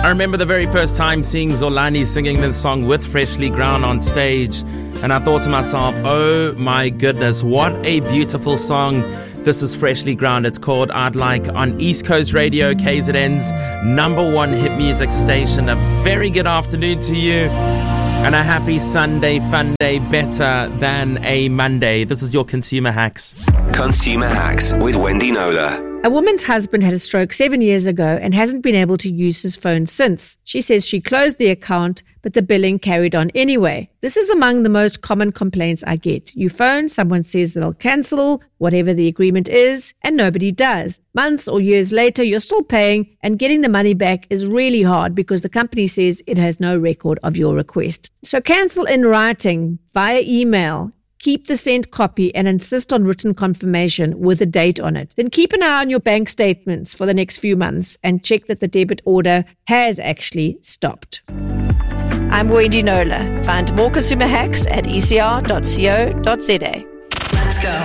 I remember the very first time seeing Zolani singing this song with Freshly Ground on stage, and I thought to myself, oh my goodness, what a beautiful song. This is Freshly Ground. It's called I'd Like on East Coast Radio, KZN's #1 hit music station. A very good afternoon to you, and a happy Sunday fun day, better than a Monday. This is your Consumer Hacks. Consumer Hacks with Wendy Knowler. A woman's husband had a stroke 7 years ago and hasn't been able to use his phone since. She says she closed the account, but the billing carried on anyway. This is among the most common complaints I get. You phone, someone says they'll cancel whatever the agreement is, and nobody does. Months or years later, you're still paying, and getting the money back is really hard because the company says it has no record of your request. So cancel in writing, via email. Keep the sent copy and insist on written confirmation with a date on it. Then keep an eye on your bank statements for the next few months and check that the debit order has actually stopped. I'm Wendy Knowler. Find more consumer hacks at ecr.co.za. Let's go.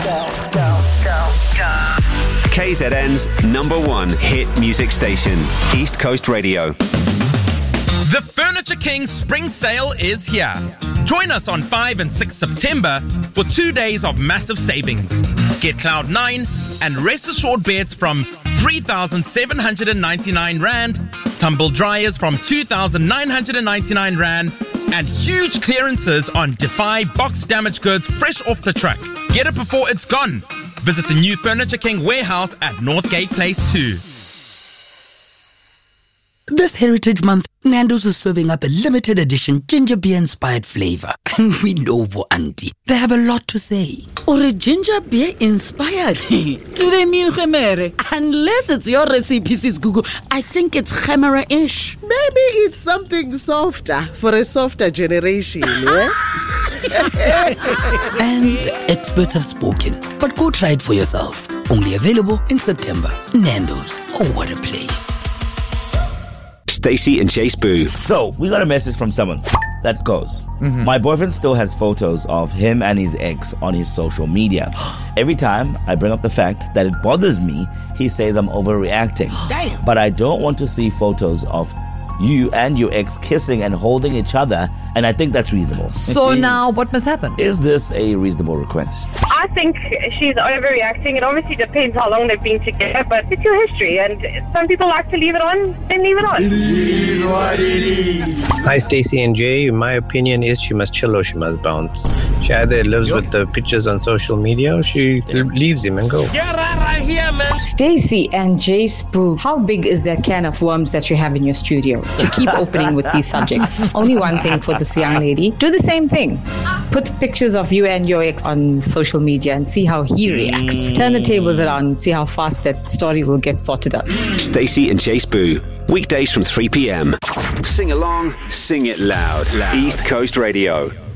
KZN's #1 hit music station, East Coast Radio. The Furniture King Spring Sale is here. Join us on 5 and 6 September for 2 days of massive savings. Get Cloud 9 and Rest Assured beds from 3,799 Rand, tumble dryers from 2,999 Rand, and huge clearances on Defy box damaged goods fresh off the truck. Get it before it's gone. Visit the new Furniture King warehouse at Northgate Place 2. This Heritage Month, Nando's is serving up a limited edition ginger beer inspired flavor. And we know auntie, they have a lot to say. Or a ginger beer inspired? Do they mean Gemere? Unless it's your recipe, Sis Google, I think it's Gemere-ish. Maybe it's something softer for a softer generation, yeah? And the experts have spoken, but go try it for yourself. Only available in September. Nando's, oh what a place. Stacey and Chase Boo. So, we got a message from someone that goes, my boyfriend still has photos of him and his ex on his social media. Every time I bring up the fact that it bothers me, he says I'm overreacting. Damn. But I don't want to see photos of you and your ex kissing and holding each other, and I think that's reasonable. So now, what must happen? Is this a reasonable request? I think she's overreacting. It obviously depends how long they've been together, but it's your history, and some people like to leave it on, then leave it on. Hi, Stacey and Jay. My opinion is she must chill or she must bounce. She either lives with the pictures on social media or she leaves him and go. Get right here, man. Stacey and Jay Spoo, how big is that can of worms that you have in your studio? You keep opening with these subjects. Only one thing for this young lady. Do the same thing. Put pictures of you and your ex on social media and see how he reacts. Turn the tables around and see how fast that story will get sorted out. Stacey and Chase Boo. Weekdays from 3 p.m. Sing along, sing it loud. East Coast Radio.